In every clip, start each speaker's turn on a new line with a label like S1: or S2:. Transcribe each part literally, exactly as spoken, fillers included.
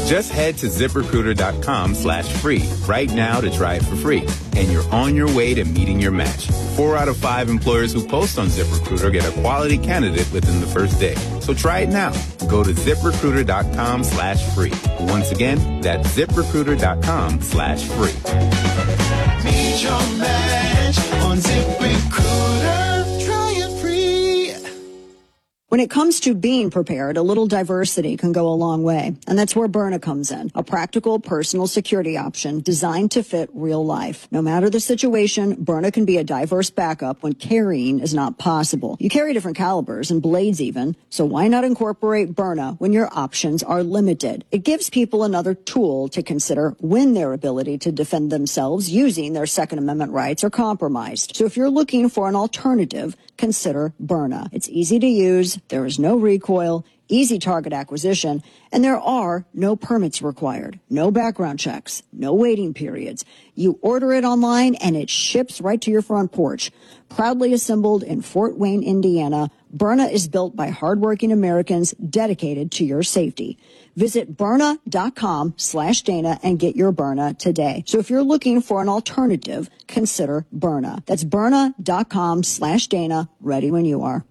S1: Just head to ZipRecruiter.com slash free right now to try it for free. And you're on your way to meeting your match. Four out of five employers who post on ZipRecruiter get a quality candidate within the first day. So try it now. Go to ZipRecruiter.com slash free. Once again, that's ZipRecruiter.com slash free.
S2: Meet your match on ZipRecruiter. Try it free.
S3: When it comes to being prepared, a little diversity can go a long way. And that's where Byrna comes in, a practical personal security option designed to fit real life. No matter the situation, Byrna can be a diverse backup when carrying is not possible. You carry different calibers and blades even, so why not incorporate Byrna when your options are limited? It gives people another tool to consider when their ability to defend themselves using their Second Amendment rights are compromised. So if you're looking for an alternative, consider Byrna. It's easy to use, there is no recoil, easy target acquisition, and there are no permits required, no background checks, no waiting periods. You order it online and it ships right to your front porch. Proudly assembled in Fort Wayne, Indiana, Byrna is built by hardworking Americans dedicated to your safety. Visit Byrna.com slash Dana and get your Byrna today. So if you're looking for an alternative, consider Byrna. That's Byrna.com slash Dana, ready when you are.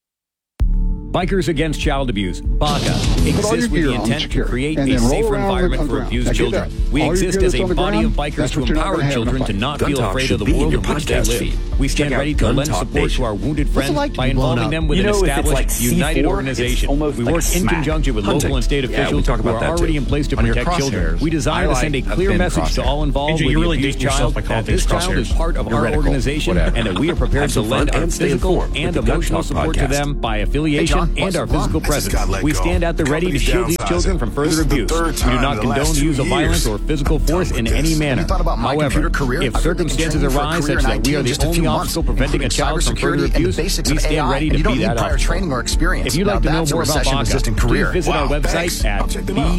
S4: Bikers Against Child Abuse, BACA, exists with the intent to create a safer environment for abused children. We exist as a body of bikers to empower children to not feel afraid of the world in which they live. We stand ready to lend support to our wounded friends by involving them with an established, united organization. We work in conjunction with local and state officials who are already in place to protect children. We desire to send a clear message to all involved with the abused child that this child is part of our organization and that we are prepared to lend our physical and emotional support to them by affiliation and our physical presence. We stand at the ready to shield these children from further abuse. We do not condone the use of violence or physical force in any manner. However, if circumstances arise such that we are the only obstacle preventing a child from further abuse, we stand ready to be that obstacle. If you'd like to know more about BACA, please visit our website at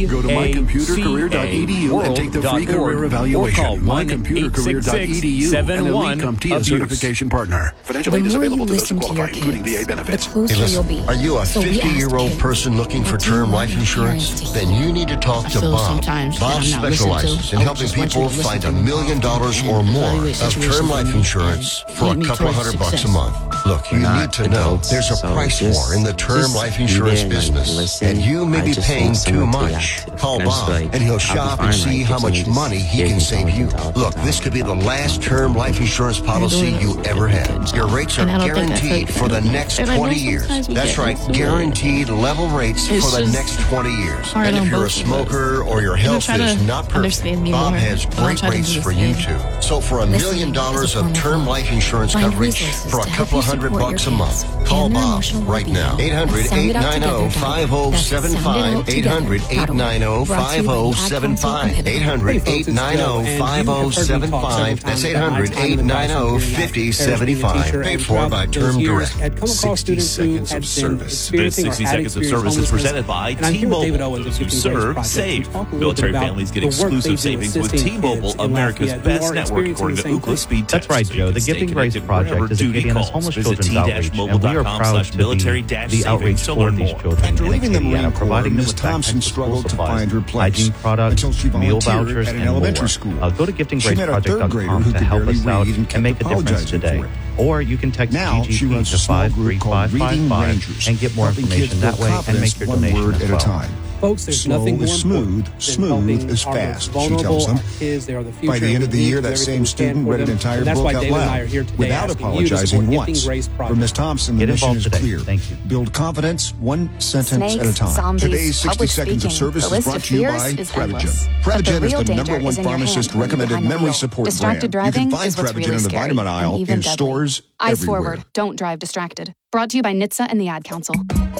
S4: bacaworld dot org or call one eight six six, seven one, abuse.
S5: Partner.
S6: The more you listen to your kids, the closer you'll be.
S5: Are you a fifty-year-old person looking for term life insurance? Then you need to talk to Bob. Bob specializes in helping people find a million dollars or more of term life insurance for a couple of hundred bucks a month. Look, you need to know there's a price war in the term life insurance business, and you may be paying too much. Call Bob, and he'll shop and see how much money he can save you. Look, this could be the last term life insurance policy you ever had. Your rates are guaranteed for the next twenty years. That's right, guaranteed level rates for the next twenty years. And if you're a smoker or your health is not perfect, Bob has great rates for you too. So for a million dollars of term life insurance coverage for a couple of hundred bucks a month, call Bob right now. eight hundred, eight nine zero, five zero seven five. eight hundred, eight nine zero, five zero seven five. eight hundred, eight nine zero, five zero seven five. That's eight hundred, eight nine zero, five zero seven five. Paid for by Term Direct.
S7: sixty seconds of service. This sixty seconds of service is presented by T-Mobile. You serve, save. Military families get exclusive savings with T-Mobile, America's best network, according to Ookla Speed Test.
S8: That's right, Joe. The Giving Grace Project is aiding us homeless children's outreach, and we are proud to be the outreach for these children in Acadiana, providing them with
S9: Thompson struggled to find her place
S8: hygiene products,
S9: until she
S8: meal
S9: volunteered
S8: vouchers,
S9: at an
S8: and
S9: elementary
S8: more.
S9: school.
S8: Uh, go to gifting
S9: She
S8: grace
S9: met a
S8: project
S9: third
S8: dot
S9: grader
S8: com
S9: who
S8: to
S9: could
S8: help
S9: barely
S8: us out
S9: read and
S8: and
S9: kept
S8: make a difference
S9: apologizing
S8: today.
S9: for it.
S8: Or you can text
S9: Now
S8: G G
S9: she
S8: P
S9: runs a
S8: to
S9: small
S8: five three
S9: group called
S8: five five
S9: Reading
S8: five
S9: Rangers,
S8: and get more
S9: helping kids
S8: information that
S9: build
S8: way and
S9: confidence
S8: make your
S9: one
S8: donation
S9: word
S8: as
S9: at
S8: well.
S9: a time.
S7: Folks, there's
S9: Slow
S7: nothing more
S9: is smooth,
S7: important
S9: smooth
S7: than
S9: is
S7: helping our
S9: fast,
S7: most
S9: she tells them.
S7: vulnerable, our kids, they are the future,
S9: By the end of the
S7: and we
S9: year,
S7: need
S9: that
S7: everything
S9: same
S7: we can
S9: student
S7: for
S9: read an
S7: them.
S9: entire
S7: And that's
S9: book
S7: why
S9: out
S7: David and I are
S9: loud
S7: here today
S9: without
S7: asking you to
S9: apologizing
S7: support
S9: once.
S7: Gifting Grace
S9: For
S7: Project.
S9: Miz Thompson, the
S8: Get
S9: mission
S8: involved
S9: is
S8: today.
S9: clear.
S8: Thank you.
S9: Build confidence one sentence
S10: Snakes,
S9: at a time.
S10: zombies,
S9: Today's sixty
S10: public
S9: seconds of
S10: speaking.
S9: service
S10: The
S9: is
S10: list
S9: brought
S10: of
S9: to you
S10: fears
S9: by
S10: is endless.
S9: Prevagen.
S10: But the
S9: Prevagen is
S10: real
S9: the
S10: danger
S9: number one
S10: is in your hand
S9: pharmacist
S10: when you're
S9: recommended
S10: behind the
S9: memory
S10: wheel.
S9: support
S10: Distracted
S9: brand. You
S10: driving
S9: can find
S10: is what's
S9: Prevagen
S10: really
S9: in the
S10: scary
S9: vitamin
S10: and
S9: aisle
S10: even
S9: in
S10: deadly.
S9: stores
S10: Eyes
S9: everywhere.
S10: forward, don't drive distracted. Brought to you by N H T S A and the Ad Council.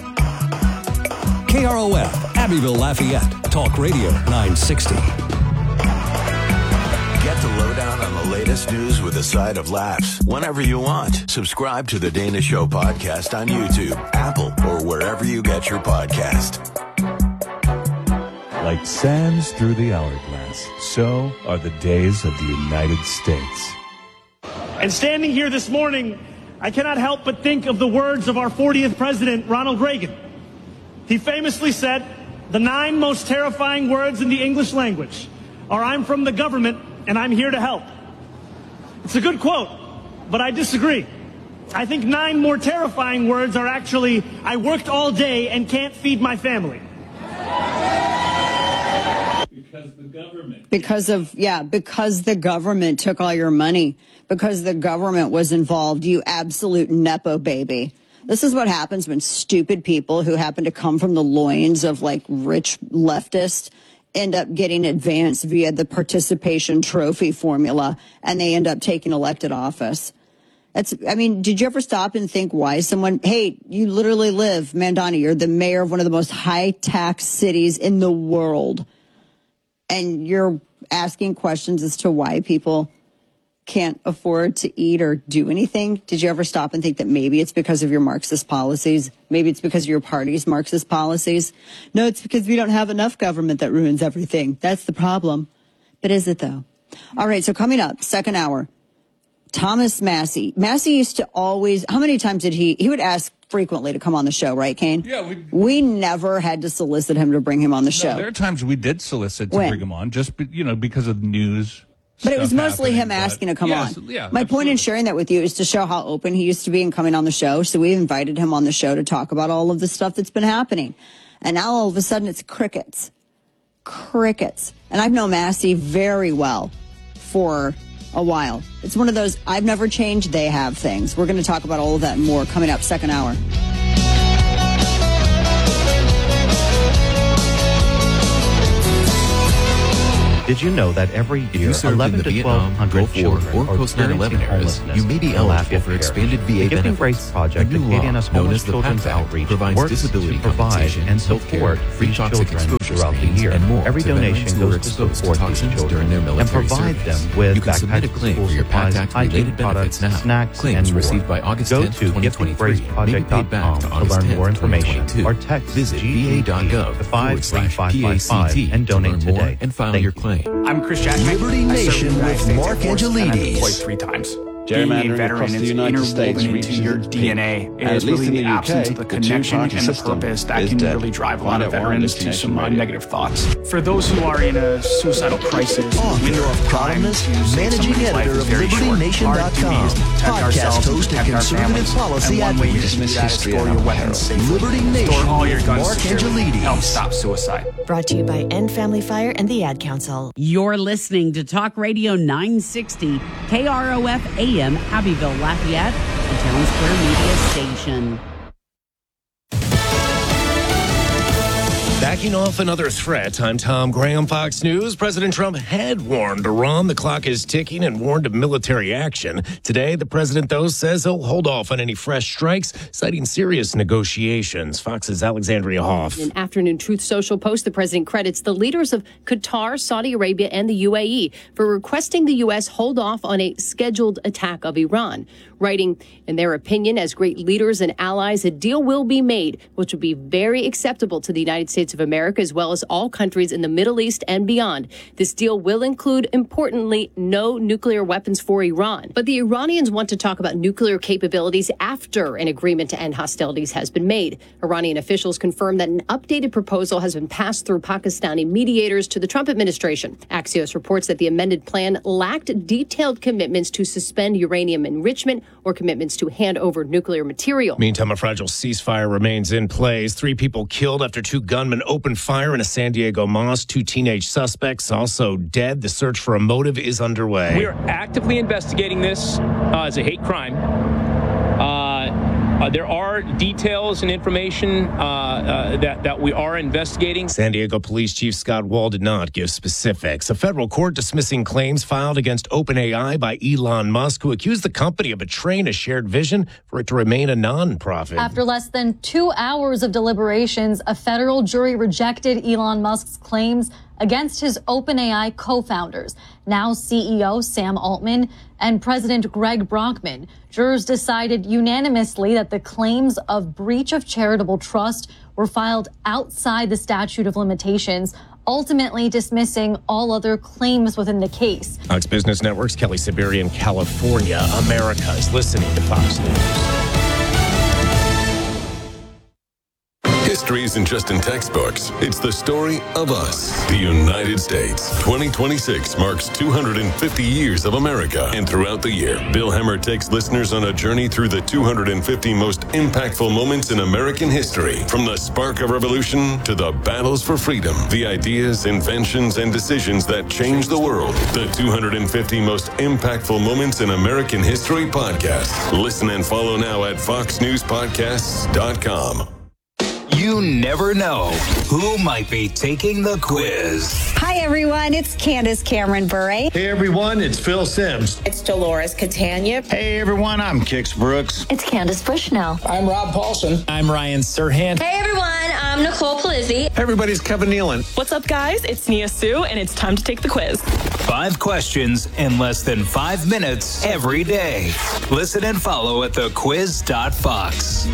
S11: K R O F, Abbeville, Lafayette, Talk Radio nine sixty.
S2: Get the lowdown on the latest news with a side of laughs whenever you want. Subscribe to the Dana Show podcast on YouTube, Apple, or wherever you get your podcast.
S12: Like sands through the hourglass, so are the days of the United States.
S13: And standing here this morning, I cannot help but think of the words of our fortieth president, Ronald Reagan. He famously said, The nine most terrifying words in the English language are "I'm from the government and I'm here to help." It's a good quote, but I disagree. I think nine more terrifying words are actually "I worked all day and can't feed my family."
S14: Because the government.
S3: Because of, yeah, because the government took all your money. Because the government was involved, you absolute Nepo baby. This is what happens when stupid people who happen to come from the loins of like rich leftists end up getting advanced via the participation trophy formula, and they end up taking elected office. That's, I mean, did you ever stop and think why someone, hey, you literally live, Mandani, you're the mayor of one of the most high tax cities in the world, and you're asking questions as to why people can't afford to eat or do anything? Did you ever stop and think that maybe it's because of your Marxist policies? Maybe it's because of your party's Marxist policies? No, it's because we don't have enough government that ruins everything. That's the problem. But is it, though? All right, so coming up, second hour, Thomas Massie. Massie used to always, how many times did he, he would ask frequently to come on the show, right, Kane?
S15: Yeah. We,
S3: we never had to solicit him to bring him on the show.
S15: No, there are times we did solicit to
S3: when?
S15: bring him on, just, you know, because of news.
S3: But it was mostly him asking to come
S15: yes,
S3: on.
S15: Yeah,
S3: My
S15: absolutely.
S3: point in sharing that with you is to show how open he used to be in coming on the show. So we invited him on the show to talk about all of the stuff that's been happening. And now all of a sudden it's crickets. Crickets. And I've known Massie very well for a while. It's one of those I've never changed, they have things. We're going to talk about all of that and more coming up second hour.
S8: Did you know that every year, eleven to twelve hundred children
S16: or post nine eleven eras, you may be eligible for expanded V A
S8: benefits? The Giving Grace Project,
S16: a new law known as the PACT Act, provides disability compensation,
S8: and support
S16: free toxic exposure
S8: throughout the year.
S16: And more
S8: every donation goes to support these children
S16: their
S8: and provide
S16: service.
S8: them with
S16: you can submit a claim for your PACT Act related benefits now.
S8: Snacks,
S16: Claims
S8: and
S16: received
S8: more.
S16: by August
S8: Go
S16: tenth,
S8: to
S16: twenty twenty-three may be paid back to
S8: to
S16: August
S8: learn
S16: tenth,
S8: more information
S16: twenty twenty-two.
S8: or text
S16: Visit V A dot gov
S8: to five three five
S16: P A
S8: five
S16: C
S8: five
S16: T
S8: and donate
S16: to learn more
S8: today.
S16: and file
S8: Thank
S16: your
S8: you.
S16: claim.
S17: I'm Chris Jackman.
S9: Liberty Nation with Mark Angelides.
S17: Deployed three times.
S9: Gerrymandering
S17: Being a veteran
S9: across the
S17: is
S9: United States
S17: interwoven into
S9: reaches
S17: your
S9: its
S17: D N A.
S9: peak.
S17: It
S9: And
S17: is
S9: at least
S17: really
S9: in
S17: the
S9: the U K,
S17: absence of the
S9: the
S17: connection and
S9: two-party
S17: the
S9: system
S17: purpose that
S9: is
S17: can
S9: dead.
S17: really drive a lot
S9: Find
S17: of
S9: out more on
S17: veterans to
S9: Destination
S17: some uh,
S9: Radio.
S17: negative thoughts. For those who are in a suicidal crisis,
S9: Author,
S17: window of time to
S9: columnist,
S17: save
S9: managing
S17: somebody's life
S9: editor
S17: is
S9: of
S17: very
S9: Liberty
S17: short.
S9: Nation dot com,
S17: Our duty is to protect
S9: podcast
S17: ourselves,
S9: host and
S17: protect our
S9: conservative
S17: families,
S9: policy
S17: and one way you
S9: advocate.
S17: can do that is
S9: History
S17: store
S9: on
S17: your
S9: our
S17: weapons
S9: peril.
S17: safely.
S9: Liberty
S17: Store
S9: Nation
S17: all your
S9: with
S17: guns
S9: Mark
S17: securely.
S9: Angelides.
S17: Help stop suicide.
S18: Brought to you by End Family Fire and the Ad Council.
S19: You're listening to Talk Radio nine sixty, K R O F A M, Abbeville, Lafayette, the Town Square Media Station.
S20: Backing off another threat. I'm Tom Graham, Fox News. President Trump had warned Iran the clock is ticking and warned of military action. Today, the president, though, says he'll hold off on any fresh strikes, citing serious negotiations. Fox's Alexandria Hoff.
S21: In an afternoon Truth Social post, the president credits the leaders of Qatar, Saudi Arabia, and the U A E for requesting the U S hold off on a scheduled attack of Iran. Writing, in their opinion, as great leaders and allies, a deal will be made, which will be very acceptable to the United States of America, as well as all countries in the Middle East and beyond. This deal will include, importantly, no nuclear weapons for Iran. But the Iranians want to talk about nuclear capabilities after an agreement to end hostilities has been made. Iranian officials confirm that an updated proposal has been passed through Pakistani mediators to the Trump administration. Axios reports that the amended plan lacked detailed commitments to suspend uranium enrichment or commitments to hand over nuclear material.
S20: Meantime, a fragile ceasefire remains in place. Three people killed after two gunmen opened fire in a San Diego mosque. Two teenage suspects also dead. The search for a motive is underway.
S22: We are actively investigating this uh, as a hate crime. Uh, uh, there are details and information uh, uh, that, that we are investigating.
S20: San Diego Police Chief Scott Wall did not give specifics. A federal court dismissing claims filed against OpenAI by Elon Musk, who accused the company of betraying a shared vision for it to remain a nonprofit.
S23: After less than two hours of deliberations, a federal jury rejected Elon Musk's claims against his OpenAI co-founders, now C E O Sam Altman and President Greg Brockman. Jurors decided unanimously that the claims of breach of charitable trust were filed outside the statute of limitations, ultimately dismissing all other claims within the case.
S20: Fox Business Network's Kelly Siberian, California. America is listening to Fox News.
S1: History isn't just in textbooks. It's the story of us, the United States. twenty twenty-six marks two hundred fifty years of America. And throughout the year, Bill Hemmer takes listeners on a journey through the two hundred fifty most impactful moments in American history. From the spark of revolution to the battles for freedom, the ideas, inventions, and decisions that changed the world. The two hundred fifty most impactful moments in American history podcast. Listen and follow now at fox news podcasts dot com.
S4: You never know who might be taking the quiz.
S6: Hi, everyone. It's Candace Cameron Bure.
S24: Hey, everyone. It's Phil Sims.
S6: It's Dolores Catania.
S24: Hey, everyone. I'm Kix Brooks.
S6: It's Candace Bushnell.
S24: I'm Rob Paulson.
S25: I'm Ryan Serhant.
S26: Hey, everyone. I'm Nicole Palizzi.
S24: Everybody's Kevin Nealon.
S27: What's up, guys? It's Nia Sue, and it's time to take the quiz.
S4: Five questions in less than five minutes every day. Listen and follow at the quiz dot fox.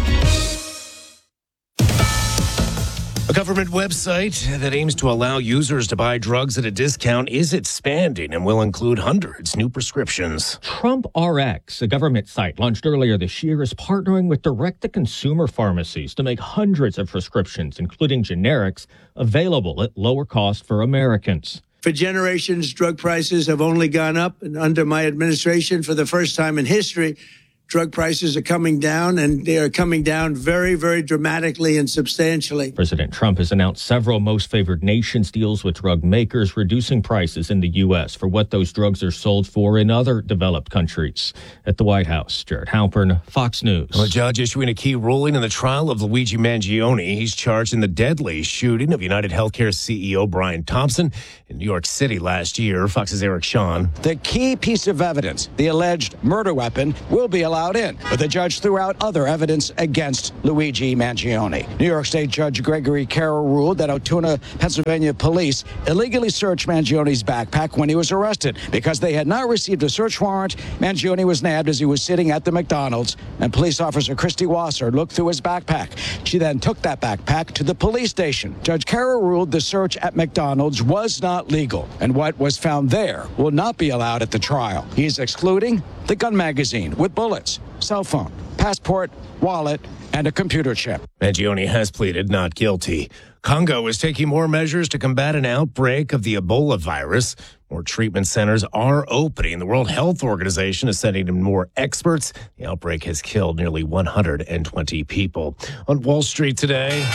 S20: A government website that aims to allow users to buy drugs at a discount is expanding and will include hundreds new prescriptions.
S28: Trump R X, a government site launched earlier this year, is partnering with direct-to-consumer pharmacies to make hundreds of prescriptions, including generics, available at lower cost for Americans.
S29: For generations, drug prices have only gone up, and under my administration, for the first time in history, drug prices are coming down, and they are coming down very, very dramatically and substantially.
S28: President Trump has announced several most favored nations deals with drug makers, reducing prices in the U S for what those drugs are sold for in other developed countries. At the White House, Jared Halpern, Fox News.
S20: A judge issuing a key ruling in the trial of Luigi Mangione. He's charged in the deadly shooting of United Healthcare C E O Brian Thompson in New York City last year. Fox's Eric Shawn.
S30: The key piece of evidence, the alleged murder weapon, will be allowed in, but the judge threw out other evidence against Luigi Mangione. New York State Judge Gregory Carroll ruled that Altoona, Pennsylvania police illegally searched Mangione's backpack when he was arrested. Because they had not received a search warrant, Mangione was nabbed as he was sitting at the McDonald's, and police officer Christy Wasser looked through his backpack. She then took that backpack to the police station. Judge Carroll ruled the search at McDonald's was not legal, and what was found there will not be allowed at the trial. He's excluding the gun magazine with bullets, cell phone, passport, wallet, and a computer chip.
S20: Mangione has pleaded not guilty. Congo is taking more measures to combat an outbreak of the Ebola virus. More treatment centers are opening. The World Health Organization is sending in more experts. The outbreak has killed nearly one hundred twenty people. On Wall Street today,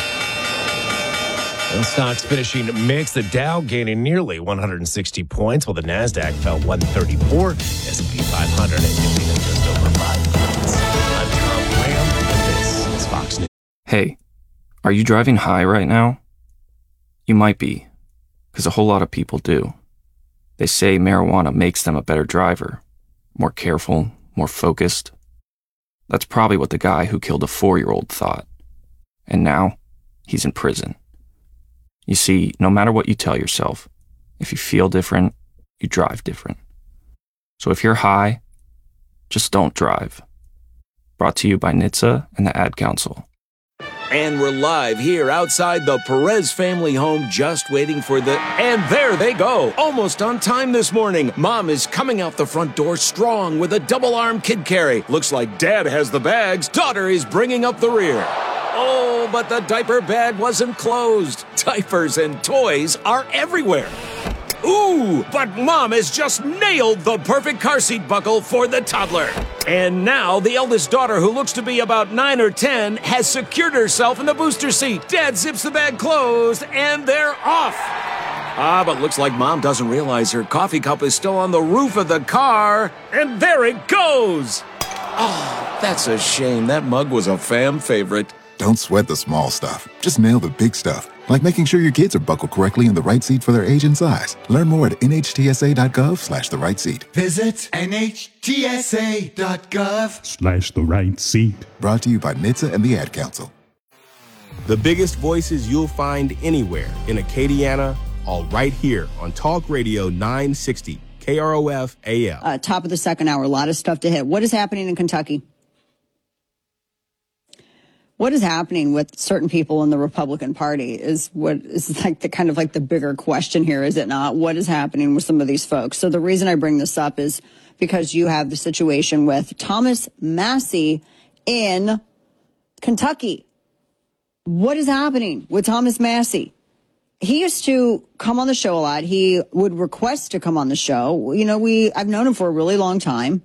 S20: and stocks finishing mixed. The Dow gaining nearly one hundred sixty points, while the NASDAQ fell one thirty-four. S and P five hundred dipping at just over five points. I'm Tom Graham, and this is Fox News.
S31: Hey, are you driving high right now? You might be, because a whole lot of people do. They say marijuana makes them a better driver, more careful, more focused. That's probably what the guy who killed a four-year-old thought. And now, he's in prison. You see, no matter what you tell yourself, if you feel different, you drive different. So if you're high, just don't drive. Brought to you by N H T S A and the Ad Council.
S32: And we're live here outside the Perez family home, just waiting for the... And there they go, almost on time this morning. Mom is coming out the front door strong with a double-arm kid carry. Looks like Dad has the bags. Daughter is bringing up the rear. Oh, but the diaper bag wasn't closed. Diapers and toys are everywhere. Ooh, but Mom has just nailed the perfect car seat buckle for the toddler. And now the eldest daughter, who looks to be about nine or ten, has secured herself in the booster seat. Dad zips the bag closed, and they're off. Ah, but looks like Mom doesn't realize her coffee cup is still on the roof of the car. And there it goes. Oh, that's a shame. That mug was a fam favorite.
S33: Don't sweat the small stuff. Just nail the big stuff, like making sure your kids are buckled correctly in the right seat for their age and size. Learn more at N H T S A dot gov slash the right seat.
S9: Visit N H T S A dot gov
S12: slash the right seat.
S33: Brought to you by N H T S A and the Ad Council.
S34: The biggest voices you'll find anywhere in Acadiana, all right here on Talk Radio nine sixty, K R O F A L.
S3: Uh, top of the second hour, a lot of stuff to hit. What is happening in Kentucky? What is happening with certain people in the Republican Party is what is like the kind of like the bigger question here, is it not? What is happening with some of these folks? So the reason I bring this up is because you have the situation with Thomas Massie in Kentucky. what is happening with Thomas Massie? He used to come on the show a lot. He would request to come on the show. You know, we I've known him for a really long time.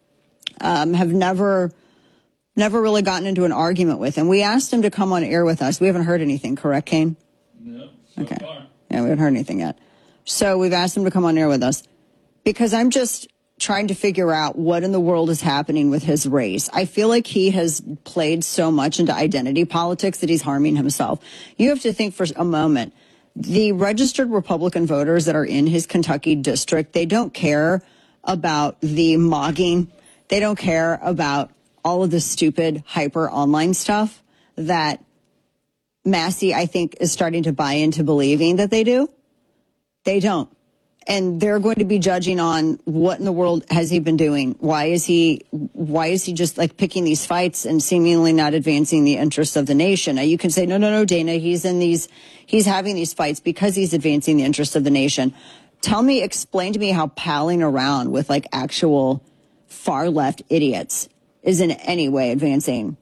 S3: Um, have never, never really gotten into an argument with him. We asked him to come on air with us. We haven't heard anything, correct, Kane?
S2: No. So
S3: okay.
S2: Far.
S3: Yeah, we haven't heard anything yet. So we've asked him to come on air with us because I'm just trying to figure out what in the world is happening with his race. I feel like he has played so much into identity politics that he's harming himself. You have to think for a moment. The registered Republican voters that are in his Kentucky district, they don't care about the mogging. They don't care about all of the stupid hyper online stuff that Massie, I think, is starting to buy into believing that they do. They don't. And they're going to be judging on what in the world has he been doing? Why is he, why is he just like picking these fights and seemingly not advancing the interests of the nation? Now you can say, no, no, no, Dana, he's in these, he's having these fights because he's advancing the interests of the nation. Tell me, explain to me how palling around with like actual far left idiots is in any way advancing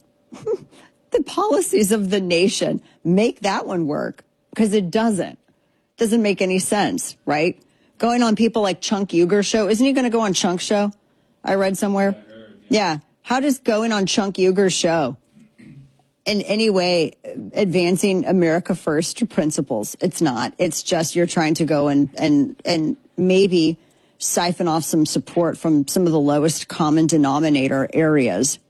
S3: the policies of the nation. Make that one work, because it doesn't. Doesn't make any sense, right? Going on people like Chunk Uger's show. Isn't he going to go on Chunk's show? I read somewhere. I heard, yeah. yeah. How does going on Chunk Uger's show in any way advancing America First principles? It's not. It's just you're trying to go and, and, and maybe siphon off some support from some of the lowest common denominator areas.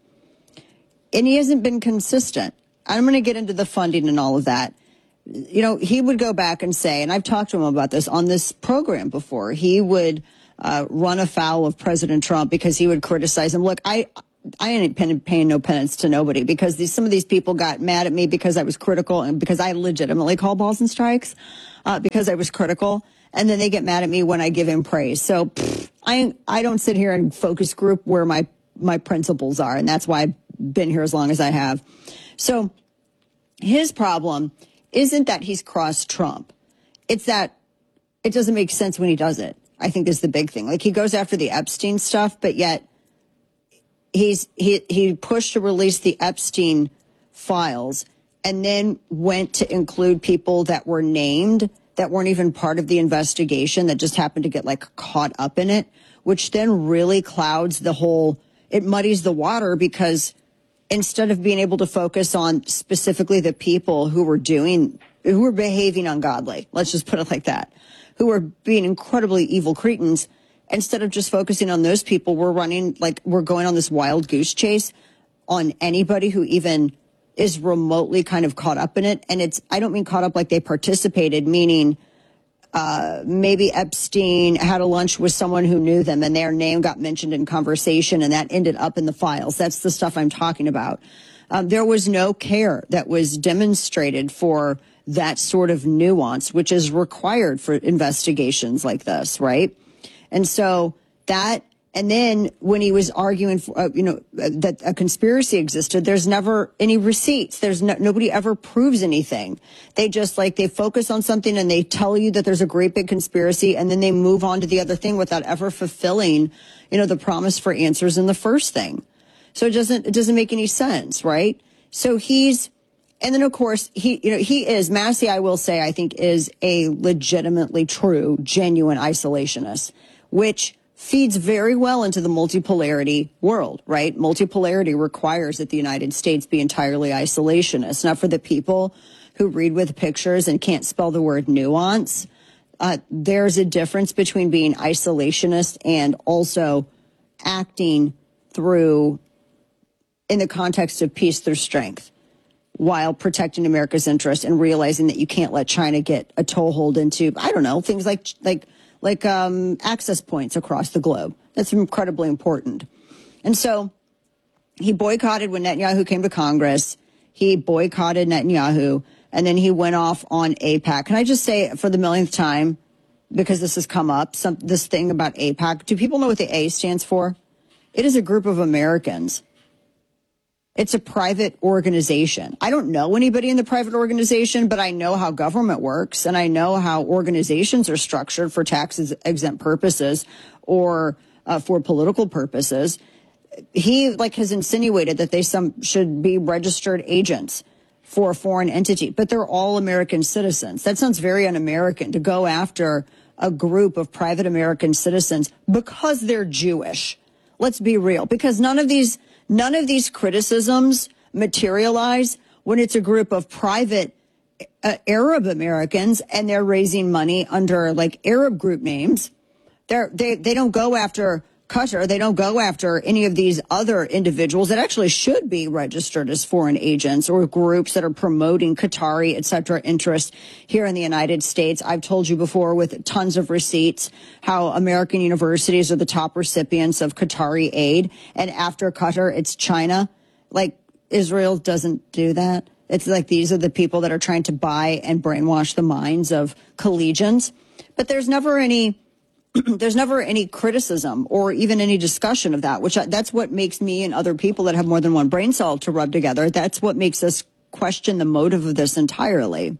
S3: And he hasn't been consistent. I'm going to get into the funding and all of that. You know, he would go back and say, and I've talked to him about this on this program before, he would uh, run afoul of President Trump because he would criticize him. Look, I I ain't paying no penance to nobody because these, some of these people got mad at me because I was critical and because I legitimately call balls and strikes uh, because I was critical. And then they get mad at me when I give him praise. So pff, I I don't sit here and focus group where my, my principles are. And that's why I've been here as long as I have. So his problem isn't that he's crossed Trump. It's that it doesn't make sense when he does it, I think is the big thing. Like he goes after the Epstein stuff, but yet he's he he pushed to release the Epstein files and then went to include people that were named that weren't even part of the investigation that just happened to get like caught up in it, which then really clouds the whole, it muddies the water because instead of being able to focus on specifically the people who were doing, who were behaving ungodly, let's just put it like that, who were being incredibly evil cretins, instead of just focusing on those people, we're running, like, we're going on this wild goose chase on anybody who even is remotely kind of caught up in it. And it's, I don't mean caught up like they participated, meaning uh, maybe Epstein had a lunch with someone who knew them and their name got mentioned in conversation and that ended up in the files. That's the stuff I'm talking about. Um, there was no care that was demonstrated for that sort of nuance, which is required for investigations like this, right? And so that, and then when he was arguing, for, uh, you know, uh, that a conspiracy existed, there's never any receipts. There's no, nobody ever proves anything. They just like, they focus on something and they tell you that there's a great big conspiracy and then they move on to the other thing without ever fulfilling, you know, the promise for answers in the first thing. So it doesn't, it doesn't make any sense, right? So he's, and then of course he, you know, he is, Massie, I will say, I think is a legitimately true, genuine isolationist, which feeds very well into the multipolarity world, right? Multipolarity requires that the United States be entirely isolationist. Now, for the people who read with pictures and can't spell the word nuance, uh, there's a difference between being isolationist and also acting through, in the context of peace through strength, while protecting America's interests and realizing that you can't let China get a toehold into, I don't know, things like, like, like um, access points across the globe. That's incredibly important. And so he boycotted when Netanyahu came to Congress. He boycotted Netanyahu, and then he went off on AIPAC. Can I just say for the millionth time, because this has come up, some, this thing about AIPAC, do people know what the A stands for? It is a group of Americans. It's a private organization. I don't know anybody in the private organization, but I know how government works, and I know how organizations are structured for tax exempt purposes or uh, for political purposes. He like has insinuated that they some should be registered agents for a foreign entity, but they're all American citizens. That sounds very un-American to go after a group of private American citizens because they're Jewish. Let's be real, because none of these none of these criticisms materialize when it's a group of private uh, Arab Americans and they're raising money under like Arab group names. They're, they they don't go after Qatar. They don't go after any of these other individuals that actually should be registered as foreign agents or groups that are promoting Qatari, et cetera, interests here in the United States. I've told you before with tons of receipts how American universities are the top recipients of Qatari aid. And after Qatar, it's China. Like Israel doesn't do that. It's like these are the people that are trying to buy and brainwash the minds of collegians. But there's never any there's never any criticism or even any discussion of that, which I, that's what makes me and other people that have more than one brain cell to rub together. That's what makes us question the motive of this entirely.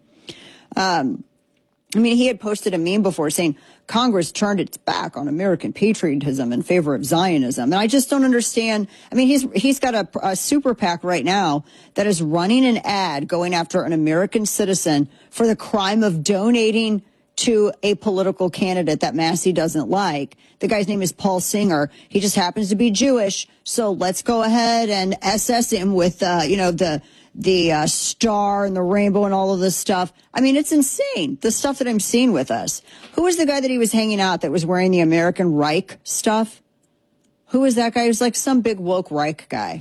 S3: Um, I mean, he had posted a meme before saying Congress turned its back on American patriotism in favor of Zionism. And I just don't understand. I mean, he's he's got a, a super PAC right now that is running an ad going after an American citizen for the crime of donating to a political candidate that Massey doesn't like. The guy's name is Paul Singer. He just happens to be Jewish. So let's go ahead and S S him with, uh, you know, the the uh, star and the rainbow and all of this stuff. I mean, it's insane, the stuff that I'm seeing with us. Who was the guy that he was hanging out that was wearing the American Reich stuff? Who was that guy? He was like some big woke Reich guy.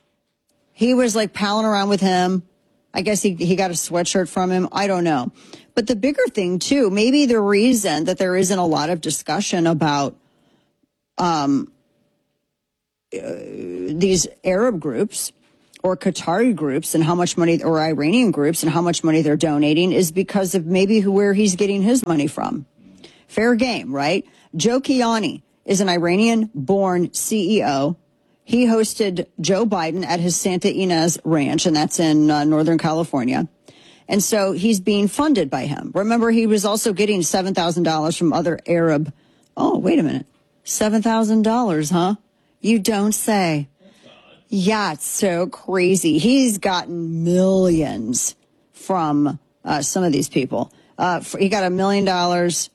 S3: He was like palling around with him. I guess he, he got a sweatshirt from him. I don't know. But the bigger thing, too, maybe the reason that there isn't a lot of discussion about um, uh, these Arab groups or Qatari groups and how much money, or Iranian groups and how much money they're donating is because of maybe who, where he's getting his money from. Fair game, right? Joe Kiani is an Iranian-born C E O. He hosted Joe Biden at his Santa Ynez Ranch, and that's in uh, Northern California. And so he's being funded by him. Remember, he was also getting seven thousand dollars from other Arab. Oh, wait a minute. seven thousand dollars, huh? You don't say. Yeah, it's so crazy. He's gotten millions from uh, some of these people. Uh, for, he got a million dollars.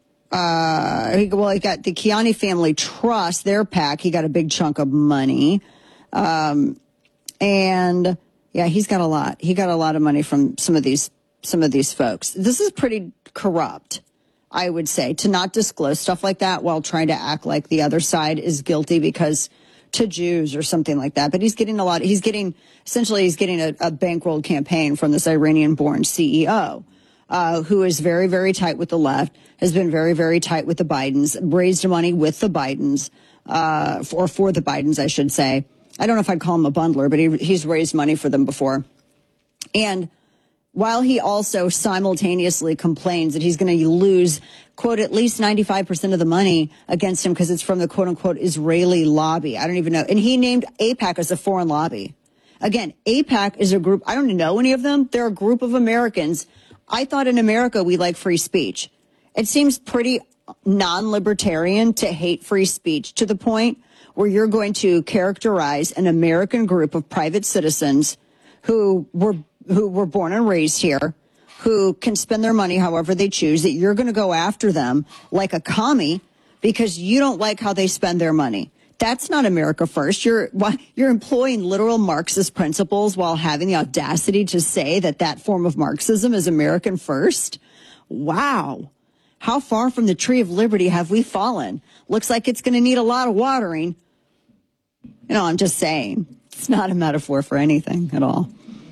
S3: Uh, he, well, he got the Kiani Family Trust, their PAC. He got a big chunk of money. Um, and yeah, he's got a lot. He got a lot of money from some of these, some of these folks. This is pretty corrupt, I would say, to not disclose stuff like that while trying to act like the other side is guilty because to Jews or something like that. But he's getting a lot. He's getting, essentially, he's getting a, a bankrolled campaign from this Iranian-born C E O. Uh, who is very, very tight with the left, has been very, very tight with the Bidens, raised money with the Bidens, uh, or for the Bidens, I should say. I don't know if I'd call him a bundler, but he, he's raised money for them before. And while he also simultaneously complains that he's going to lose, quote, at least ninety-five percent of the money against him because it's from the, quote, unquote, Israeli lobby. I don't even know. And he named AIPAC as a foreign lobby. Again, AIPAC is a group, I don't know any of them. They're a group of Americans. I thought in America we like free speech. It seems pretty non-libertarian to hate free speech to the point where you're going to characterize an American group of private citizens who were who were born and raised here, who can spend their money however they choose, that you're going to go after them like a commie because you don't like how they spend their money. That's not America first. You're you're employing literal Marxist principles while having the audacity to say that that form of Marxism is American first. Wow. How far from the tree of liberty have we fallen? Looks like it's going to need a lot of watering. You know, I'm just saying. It's not a metaphor for anything at all.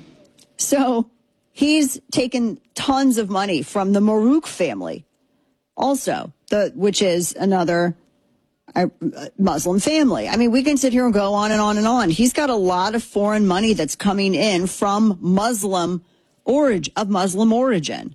S3: So he's taken tons of money from the Marouk family also, the which is another a Muslim family. I mean, we can sit here and go on and on and on. He's got a lot of foreign money that's coming in from Muslim origin, of Muslim origin.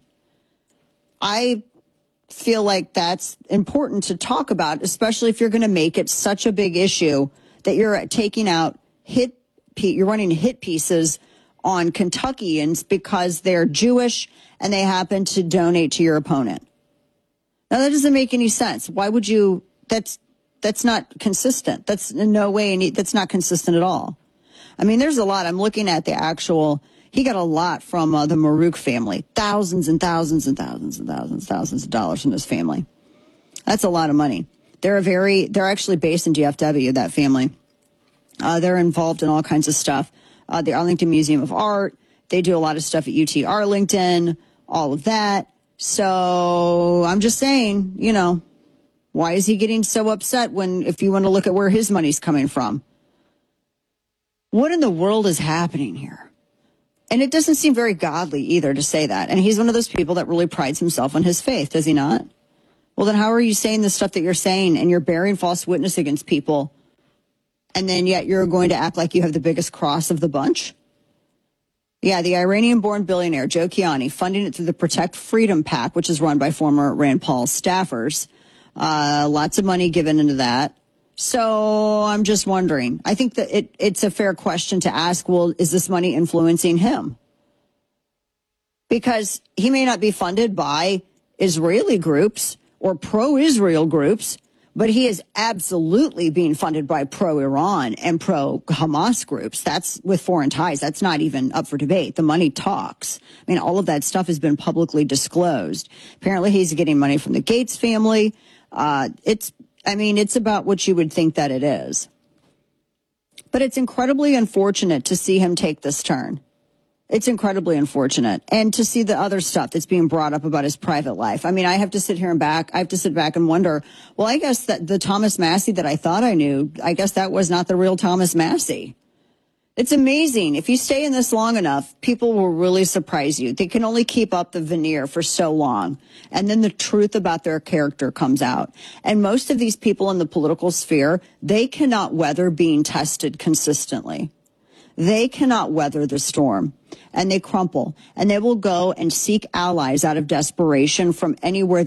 S3: I feel like that's important to talk about, especially if you're going to make it such a big issue that you're taking out hit, you're running hit pieces on Kentuckians because they're Jewish and they happen to donate to your opponent. Now, that doesn't make any sense. Why would you, that's, That's not consistent. That's in no way, any, that's not consistent at all. I mean, there's a lot. I'm looking at the actual, He got a lot from uh, the Marouk family. Thousands and thousands and thousands and thousands, thousands of dollars from this family. That's a lot of money. They're a very, they're actually based in D F W, that family. Uh, they're involved in all kinds of stuff. Uh, the Arlington Museum of Art. They do a lot of stuff at U T Arlington, all of that. So I'm just saying, you know, why is he getting so upset when, if you want to look at where his money's coming from? What in the world is happening here? And it doesn't seem very godly either to say that. And he's one of those people that really prides himself on his faith, does he not? Well, then how are you saying the stuff that you're saying and you're bearing false witness against people, and then yet you're going to act like you have the biggest cross of the bunch? Yeah, the Iranian-born billionaire Joe Kiani, funding it through the Protect Freedom PAC, which is run by former Rand Paul staffers. Uh, lots of money given into that. So I'm just wondering. I think that it, it's a fair question to ask, well, is this money influencing him? Because he may not be funded by Israeli groups or pro-Israel groups, but he is absolutely being funded by pro-Iran and pro-Hamas groups. That's with foreign ties. That's not even up for debate. The money talks. I mean, all of that stuff has been publicly disclosed. Apparently, he's getting money from the Gates family. Uh, it's, I mean, it's about what you would think that it is. But it's incredibly unfortunate to see him take this turn. It's incredibly unfortunate. And to see the other stuff that's being brought up about his private life. I mean, I have to sit here and back, I have to sit back and wonder, well, I guess that the Thomas Massie that I thought I knew, I guess that was not the real Thomas Massie. It's amazing. If you stay in this long enough, people will really surprise you. They can only keep up the veneer for so long. And then the truth about their character comes out. And most of these people in the political sphere, they cannot weather being tested consistently. They cannot weather the storm, and they crumple, and they will go and seek allies out of desperation from anywhere